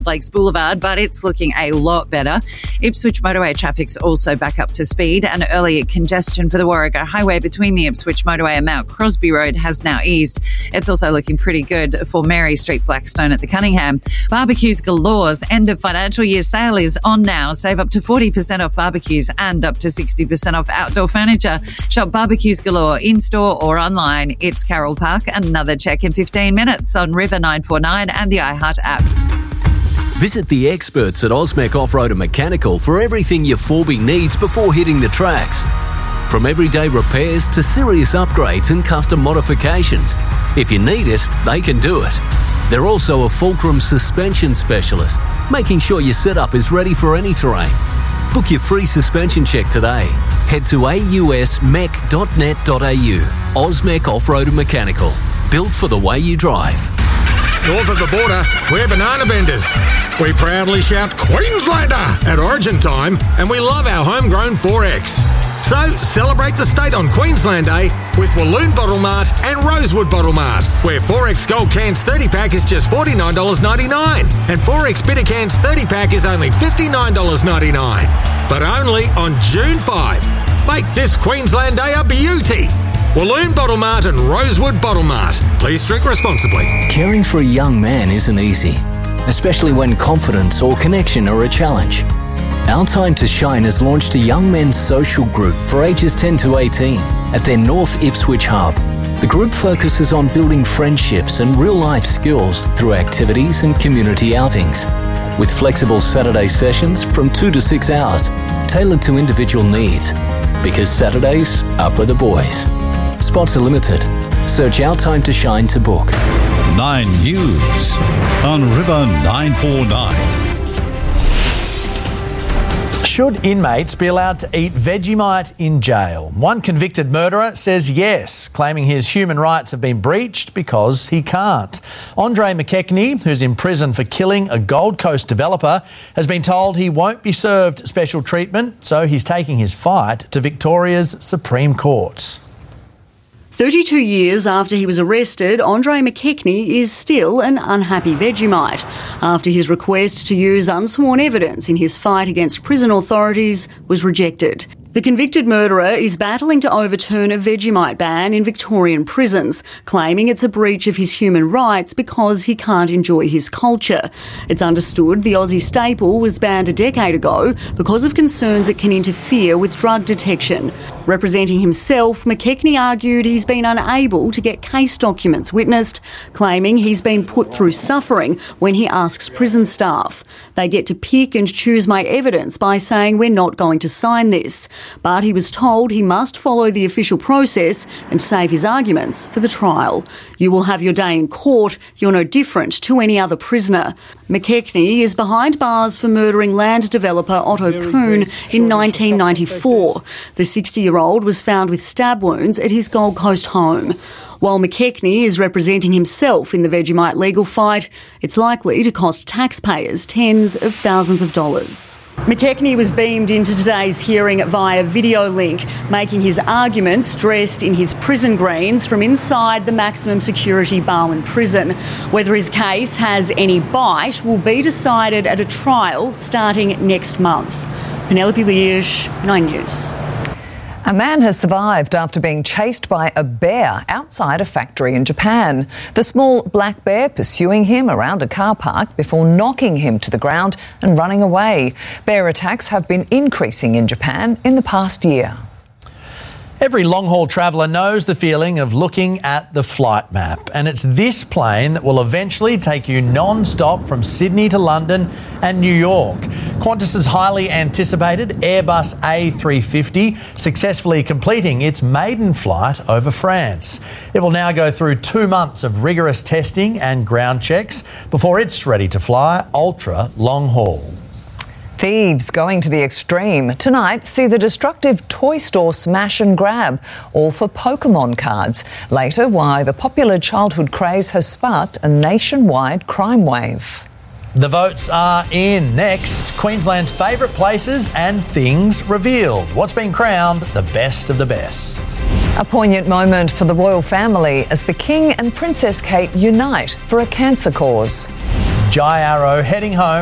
Lakes Boulevard, but it's looking a lot better. Ipswich motorway traffic's also back up to speed, and early congestion for the Warrego Highway between the Ipswich motorway and Mount Crosby Road has now eased. It's also looking pretty good for Mary Street Blackstone at the Cunningham. Barbecues Galore's end of financial year sale is on now. Save up to 40% off barbecues and up to 60% off outdoor furniture. Shop Barbecues Galore in-store or online. It's Carroll Park. Another check in 15 minutes on River 949 and the iHeart app. Visit the experts at Osmec Off-Road and Mechanical for everything your 4B needs before hitting the tracks. From everyday repairs to serious upgrades and custom modifications. If you need it, they can do it. They're also a Fulcrum suspension specialist, making sure your setup is ready for any terrain. Book your free suspension check today. Head to ausmec.net.au. Osmec Off-Road and Mechanical. Built for the way you drive. North of the border, we're banana benders. We proudly shout Queenslander at Origin time, and we love our homegrown 4X. So celebrate the state on Queensland Day with Walloon Bottle Mart and Rosewood Bottle Mart, where 4X Gold Cans 30-pack is just $49.99 and 4X Bitter Cans 30-pack is only $59.99. But only on June 5. Make this Queensland Day a beauty. Walloon Bottle Mart and Rosewood Bottle Mart. Please drink responsibly. Caring for a young man isn't easy, especially when confidence or connection are a challenge. Our Time to Shine has launched a young men's social group for ages 10 to 18 at their North Ipswich hub. The group focuses on building friendships and real-life skills through activities and community outings, with flexible Saturday sessions from 2 to 6 hours, tailored to individual needs, because Saturdays are for the boys. Spots are limited. Search Our Time to Shine to book. 9 News on River 949. Should inmates be allowed to eat Vegemite in jail? One convicted murderer says yes, claiming his human rights have been breached because he can't. Andre McKechnie, who's in prison for killing a Gold Coast developer, has been told he won't be served special treatment, so he's taking his fight to Victoria's Supreme Court. 32 years after he was arrested, Andre McKechnie is still an unhappy Vegemite after his request to use unsworn evidence in his fight against prison authorities was rejected. The convicted murderer is battling to overturn a Vegemite ban in Victorian prisons, claiming it's a breach of his human rights because he can't enjoy his culture. It's understood the Aussie staple was banned a decade ago because of concerns it can interfere with drug detection. Representing himself, McKechnie argued he's been unable to get case documents witnessed, claiming he's been put through suffering when he asks prison staff. They get to pick and choose my evidence by saying we're not going to sign this. But he was told he must follow the official process and save his arguments for the trial. You will have your day in court. You're no different to any other prisoner. McKechnie is behind bars for murdering land developer Otto Kuhn in 1994. The 60-year-old was found with stab wounds at his Gold Coast home. While McKechnie is representing himself in the Vegemite legal fight, it's likely to cost taxpayers tens of thousands of dollars. McKechnie was beamed into today's hearing via video link, making his arguments dressed in his prison greens from inside the maximum security Barwon prison. Whether his case has any bite will be decided at a trial starting next month. Penelope Leash, 9 News. A man has survived after being chased by a bear outside a factory in Japan. The small black bear pursuing him around a car park before knocking him to the ground and running away. Bear attacks have been increasing in Japan in the past year. Every long-haul traveller knows the feeling of looking at the flight map, and it's this plane that will eventually take you non-stop from Sydney to London and New York. Qantas's highly anticipated Airbus A350 successfully completing its maiden flight over France. It will now go through 2 months of rigorous testing and ground checks before it's ready to fly ultra long-haul. Thieves going to the extreme. Tonight, see the destructive toy store smash and grab, all for Pokemon cards. Later, why the popular childhood craze has sparked a nationwide crime wave. The votes are in. Next, Queensland's favourite places and things revealed. What's been crowned the best of the best? A poignant moment for the royal family as the King and Princess Kate unite for a cancer cause. Jai Arrow heading home.